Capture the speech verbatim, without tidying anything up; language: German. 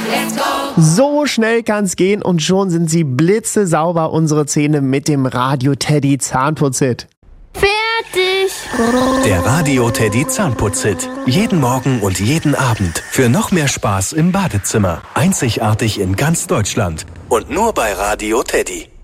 Let's go! So schnell kann's gehen und schon sind sie blitzesauber, unsere Zähne mit dem Radio Teddy Zahnputzhit. Fertig! Der Radio Teddy Zahnputzhit. Jeden Morgen und jeden Abend. Für noch mehr Spaß im Badezimmer. Einzigartig in ganz Deutschland. Und nur bei Radio Teddy.